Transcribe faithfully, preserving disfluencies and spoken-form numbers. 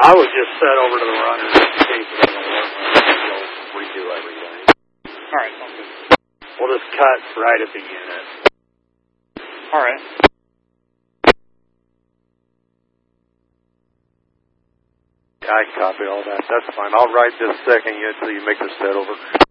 I would just set over to the runners in case it doesn't work. We'll redo everything. All right, sounds good. We'll just cut right at the unit. All right. I can copy all that. That's fine. I'll write this second unit until you make the set over.